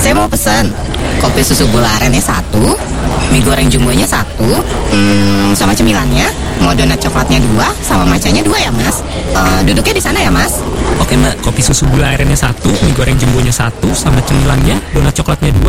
Saya mau pesan kopi susu gula arennya 1, mie goreng jumbonya 1, sama cemilannya. Mau donat coklatnya 2, sama macanya 2 ya mas. Duduknya di sana ya mas. Oke mbak, kopi susu gula arennya 1, mie goreng jumbonya 1, sama cemilannya, donat coklatnya 2,